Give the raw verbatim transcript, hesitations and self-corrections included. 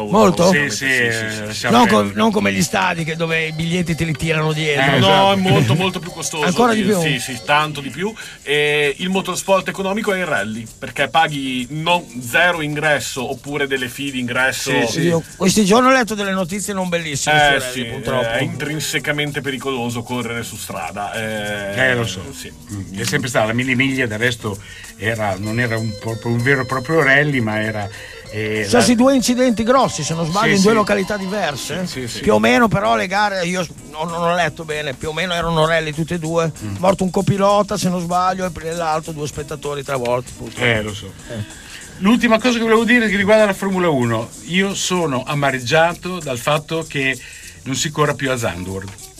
Molto? Sì, sì, sì, sì. Non, com- non come gli stadi che dove i biglietti te li tirano dietro. Eh, no, è molto molto più costoso. Ancora di più? Sì, sì, tanto di più. E il motorsport economico è il rally, perché paghi non zero ingresso oppure delle fee di ingresso. Sì, sì. Io questi giorni ho letto delle notizie non bellissime Eh, su rally, sì, purtroppo. è intrinsecamente pericoloso correre su strada. Eh, eh lo so. Sì. È sempre stata la mille miglia, del resto era, non era un, un vero e proprio rally, ma era. Eh, Sono stati la... due incidenti grossi, se non sbaglio, sì, in due sì. località diverse. Sì, sì, più sì. o meno, però le gare, io non, non ho letto bene, più o meno erano rally tutte e due. Mm. Morto un copilota, se non sbaglio, e nell'altro due spettatori travolti. Purtroppo. Eh, lo so. Eh. L'ultima cosa che volevo dire che riguarda la Formula uno, io sono amareggiato dal fatto che non si corra più a Zandvoort.